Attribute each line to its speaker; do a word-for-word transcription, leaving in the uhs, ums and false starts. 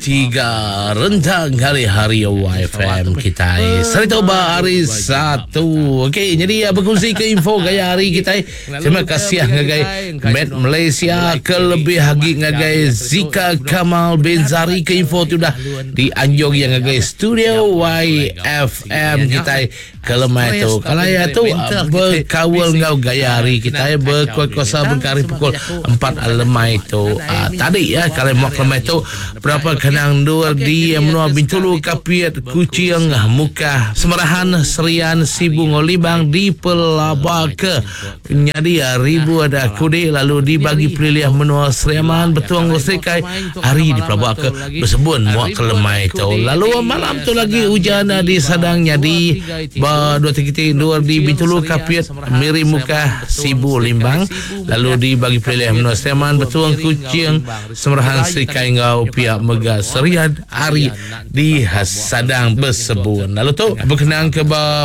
Speaker 1: Tiga rentang hari-hari Y F M kita. Saya tahu hari satu. Okey, jadi berkongsi ke info gaya hari kita. Terima kasih ngagai Met Malaysia kelebih hagi ngagai Zika Kamal Benzari ke info tu dah dianjung yang ngagai studio Y F M kita. Kelemah tu kalau ya tu berkawal ngau gaya hari kita berkuasa berkari pukul empat lemah itu uh, tadi ya kalau mau lemah itu berapa kenang dua di menua Bintulu Kapiat Kucing Muka Semerahan Serian Sibu Ngolibang di Pelabaka jadi ribu ada kode lalu dibagi pilih menua Seriaman Betuang Gosekai hari di Pelabaka bersebut mau kelemah itu lalu malam tu lagi hujan di Sadang jadi dua tiga dua di Bintulu Kapiat Miri Muka Sibu Limbang lalu dibagi pilih menua Seriaman Betuang Kucing Semerahan Serikai Ngau pihak Mega Serian hari di Sadang bersebut lalu tu berkenaan ke